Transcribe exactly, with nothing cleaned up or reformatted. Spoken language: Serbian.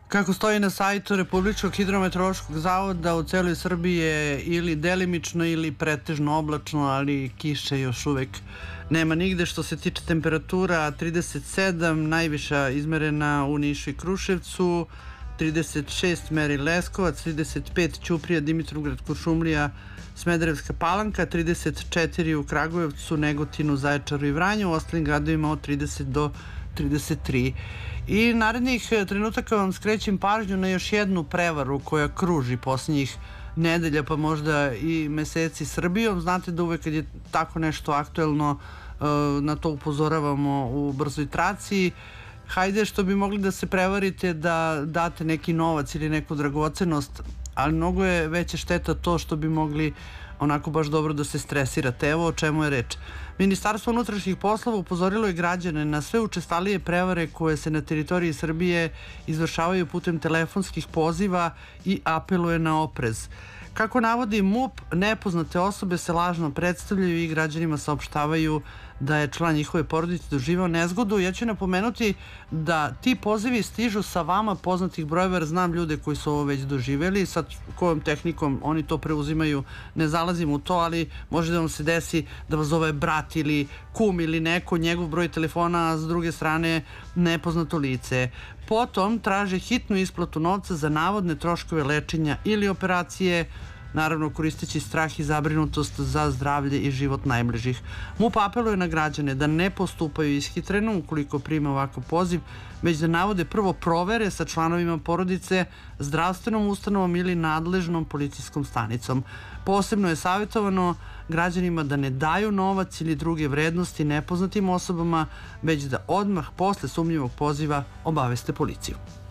Kako stoji na sajtu Republičkog hidrometeorološkog zavoda, u celoj Srbiji je ili delimično ili pretežno oblačno, ali kiše još uvek nema nigde. Što se tiče temperatura, trideset sedam, najviša izmerena u Nišu i Kruševcu, trideset šest meri Leskovac, trideset pet Ćuprija, Dimitrovgrad, Kuršumlija, Smederevska Palanka, trideset četiri u Kragujevcu, Negotinu, Zaječaru i Vranju, u ostalim gradovima od trideset do trideset tri. I narednih trenutaka vam skrećem pažnju na još jednu prevaru koja kruži posljednjih nedelja, pa možda i meseci Srbijom. Znate da uvek kad je tako nešto aktuelno, na to upozoravamo u brzoj traci. Hajde što bi mogli da se prevarite da date neki novac ili neku dragocenost, ali mnogo je veća šteta to što bi mogli onako baš dobro da se stresirate. Evo o čemu je reč. Ministarstvo unutrašnjih poslova upozorilo je građane na sve učestalije prevare koje se na teritoriji Srbije izvršavaju putem telefonskih poziva i apeluje na oprez. Kako navodi MUP, nepoznate osobe se lažno predstavljaju i građanima saopštavaju da je član njihove porodice doživao nezgodu. Ja ću napomenuti da ti pozivi stižu sa vama poznatih brojeva, jer znam ljude koji su ovo već doživeli. Sad kojom tehnikom oni to preuzimaju, ne zalazim u to, ali može da vam se desi da vas zove brat ili kum ili neko, njegov broj telefona, a s druge strane nepoznato lice. Potom traže hitnu isplatu novca za navodne troškove lečenja ili operacije, naravno koristeći strah i zabrinutost za zdravlje i život najbližih. MUP apeluje na građane da ne postupaju ishitreno ukoliko prime ovakav poziv, već da navode prvo provere sa članovima porodice, zdravstvenom ustanovom ili nadležnom policijskom stanicom. Posebno je savjetovano građanima da ne daju novac ili druge vrednosti nepoznatim osobama, već da odmah posle sumnjivog poziva obaveste policiju.